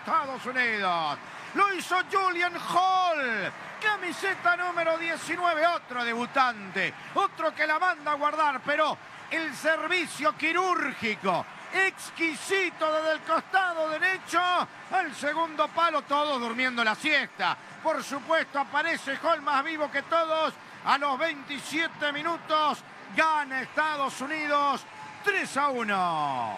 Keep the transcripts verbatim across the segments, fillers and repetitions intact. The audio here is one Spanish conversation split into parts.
Estados Unidos. Lo hizo Julian Hall, camiseta número diecinueve, otro debutante, otro que la manda a guardar, pero el servicio quirúrgico, exquisito desde el costado derecho al segundo palo, todos durmiendo la siesta. Por supuesto aparece Hall más vivo que todos. A los veintisiete minutos gana Estados Unidos tres a uno.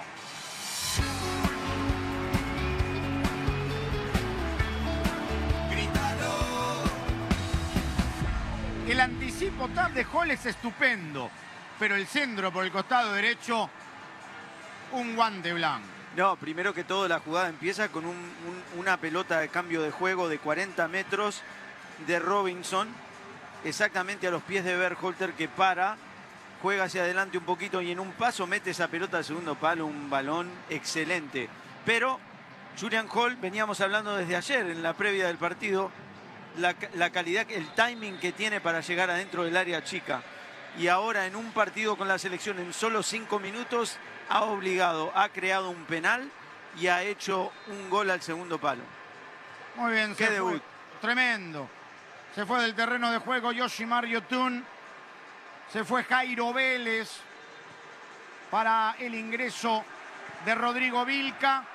El anticipo tal de Hall es estupendo, pero el centro por el costado derecho, un guante blanco. No, primero que todo la jugada empieza con un, un, una pelota de cambio de juego de cuarenta metros de Robinson, exactamente a los pies de Berhalter, que para, juega hacia adelante un poquito y en un paso mete esa pelota al segundo palo, un balón excelente. Pero Julian Hall, veníamos hablando desde ayer en la previa del partido, la, la calidad, el timing que tiene para llegar adentro del área chica. Y ahora en un partido con la selección en solo cinco minutos ha obligado, ha creado un penal y ha hecho un gol al segundo palo. Muy bien, qué debut. Tremendo. Se fue del terreno de juego Yoshimar Yotun. Se fue Jairo Vélez para el ingreso de Rodrigo Vilca.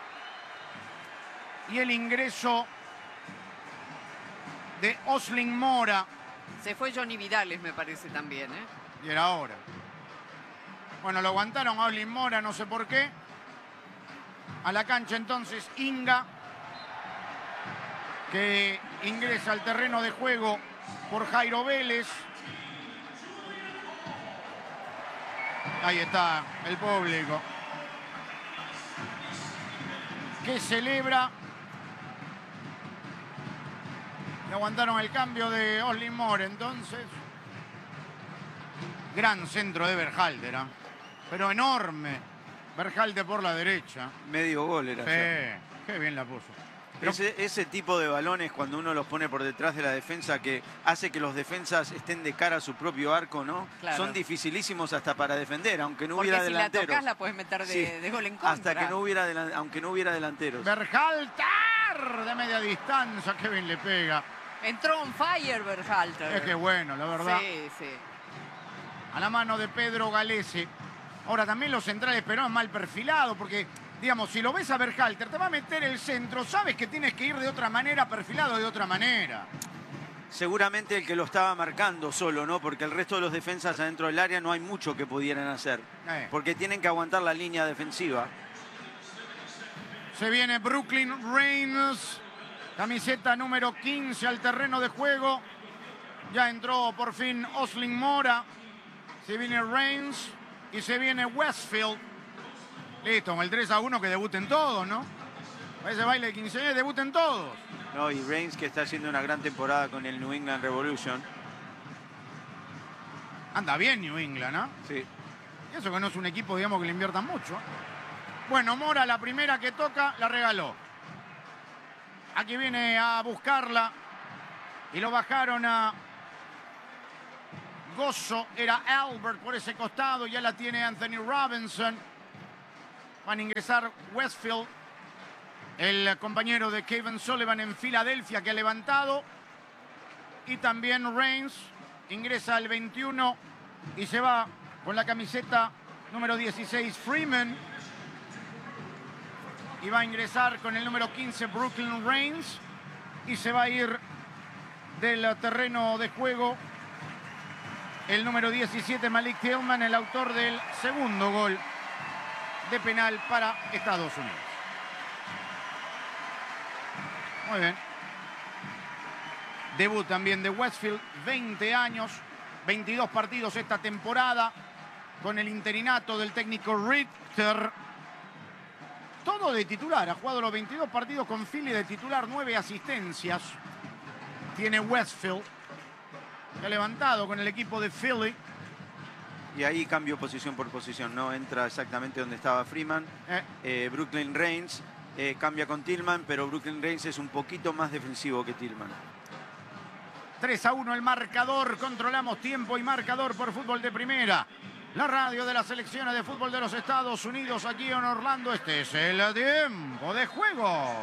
Y el ingreso de Oslin Mora. Se fue Johnny Vidales, me parece también, ¿eh? Y era hora. Bueno, lo aguantaron a Oslin Mora, no sé por qué. A la cancha entonces Inga, que ingresa al terreno de juego por Jairo Vélez. Ahí está el público, que celebra. Le aguantaron el cambio de Oslin Mora entonces. Gran centro de Berhalter, ¿eh? Pero enorme. Berhalter por la derecha. Medio gol era. Sí, qué bien la puso. Pero... Ese, ese tipo de balones, cuando uno los pone por detrás de la defensa, que hace que los defensas estén de cara a su propio arco, ¿no? Claro. Son dificilísimos hasta para defender, aunque no Porque hubiera si delanteros. la tocas la puedes meter de, Sí, de gol en contra. Hasta que no hubiera, aunque no hubiera delanteros. Berhalter de media distancia, qué bien le pega. Entró on fire Berhalter. Es que bueno, la verdad. Sí, sí. A la mano de Pedro Galese. Ahora también los centrales Perón mal perfilado, porque, digamos, si lo ves a Berhalter, te va a meter el centro, sabes que tienes que ir de otra manera, perfilado de otra manera. Seguramente el que lo estaba marcando solo, ¿no? Porque el resto de los defensas adentro del área no hay mucho que pudieran hacer. Eh. Porque tienen que aguantar la línea defensiva. Se viene Brooklyn Reigns, camiseta número quince al terreno de juego. Ya entró por fin Oslin Mora. Se viene Reigns y se viene Westfield. Listo, con el tres a uno que debuten todos, ¿no? Para ese baile de quince años debuten todos. No, y Reigns, que está haciendo una gran temporada con el New England Revolution. Anda bien New England, ¿no? Sí. Y eso que no es un equipo, digamos, que le inviertan mucho. Bueno, Mora, la primera que toca, la regaló. Aquí viene a buscarla. Y lo bajaron a Gozo. Era Albert por ese costado. Ya la tiene Anthony Robinson. Van a ingresar Westfield, el compañero de Kevin Sullivan en Filadelfia, que ha levantado. Y también Reigns ingresa al veintiuno y se va con la camiseta número dieciséis Freeman. Y va a ingresar con el número quince Brooklyn Reigns. Y se va a ir del terreno de juego el número diecisiete Malik Tillman, el autor del segundo gol de penal para Estados Unidos. Muy bien. Debut también de Westfield, veinte años, veintidós partidos esta temporada con el interinato del técnico Richter. Todo de titular, ha jugado los veintidós partidos con Philly de titular, nueve asistencias. Tiene Westfield, que ha levantado con el equipo de Philly. Y ahí cambio posición por posición, ¿no? Entra exactamente donde estaba Freeman. Eh. Eh, Brooklyn Reigns eh, cambia con Tillman, pero Brooklyn Reigns es un poquito más defensivo que Tillman. tres a uno el marcador, controlamos tiempo y marcador por Fútbol de Primera. La radio de las selecciones de fútbol de los Estados Unidos aquí en Orlando. Este es el tiempo de juego.